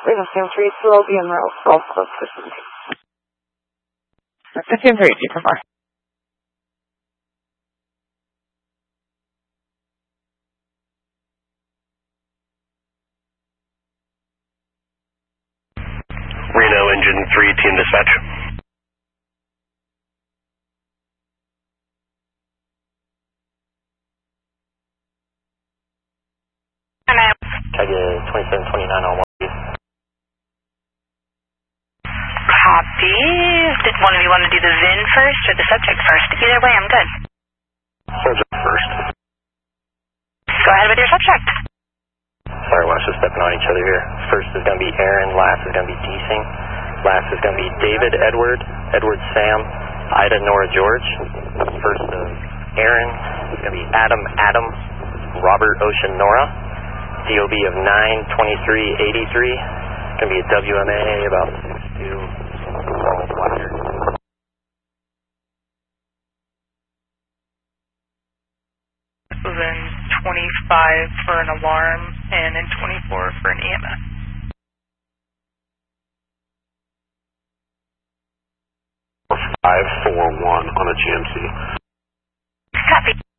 Raven Sam 3, slow being rail, Golf Club System. 15-3, G4. Reno Engine 3, Team Dispatch. Tiger 2729 on 1. Copy. Did one of you want to do the VIN first or the subject first? Either way, I'm good. Subject first. Go ahead with your subject. Sorry, we're just stepping on each other here. First is going to be Aaron, last is going to be Deasing. Last is going to be David Edward, Edward Sam, Ida Nora George. First is Aaron, is going to be Adam Adam, Robert Ocean Nora. DOB of 92383. Going to be a WMA about 62. Then 25 for an alarm and then 24 for an EMS. Or 541 on a GMC. Copy.